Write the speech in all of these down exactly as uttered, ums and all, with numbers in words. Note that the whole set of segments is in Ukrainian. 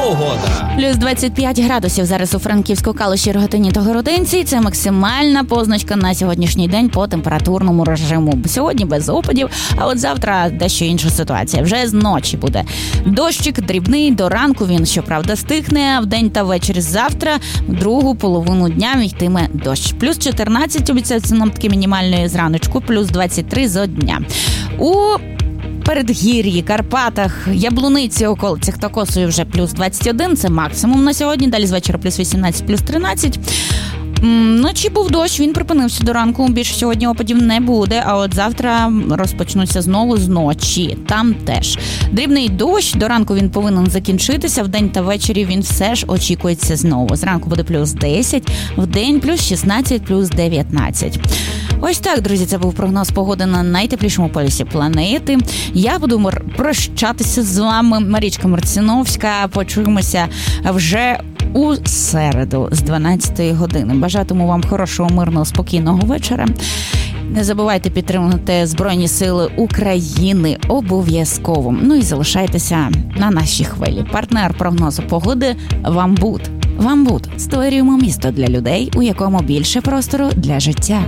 погода. Плюс двадцять п'ять градусів зараз у Франківську, Калуші, Рогатині та Городинці. Це максимальна позначка на сьогоднішній день по температурному режиму. Сьогодні без опадів, а от завтра дещо інша ситуація. Вже з ночі буде дощик дрібний, до ранку він, щоправда, стихне, а вдень та ввечері завтра, в другу половину дня йтиме дощ. Плюс чотирнадцять обіцяють синоптики мінімальної зраночку, плюс двадцять три зо дня. У Передгір'ї, Карпатах, Яблуниці, околицях та Косові вже плюс двадцять один, це максимум на сьогодні, далі з вечора плюс вісімнадцять, плюс тринадцять. Вночі був дощ, він припинився до ранку, більше сьогодні опадів не буде, а от завтра розпочнуться знову з ночі, там теж. Дрібний дощ, до ранку він повинен закінчитися, вдень та ввечері він все ж очікується знову. Зранку буде плюс десять, вдень плюс шістнадцять, плюс дев'ятнадцять. Ось так, друзі, це був прогноз погоди на найтеплішому полюсі планети. Я буду прощатися з вами, Марічка Марциновська. Почуємося вже у середу з дванадцятої години. Бажатиму вам хорошого, мирного, спокійного вечора. Не забувайте підтримувати Збройні Сили України обов'язково. Ну і залишайтеся на нашій хвилі. Партнер прогнозу погоди «Вамбут». «Вамбут» – створюємо місто для людей, у якому більше простору для життя.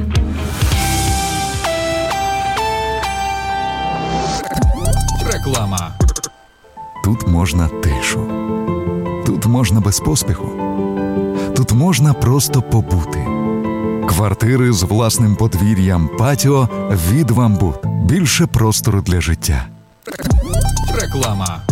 Реклама. Тут можна тишу. Тут можна без поспіху. Тут можна просто побути. Квартири з власним подвір'ям, патіо від «Вамбут». Більше простору для життя. Реклама.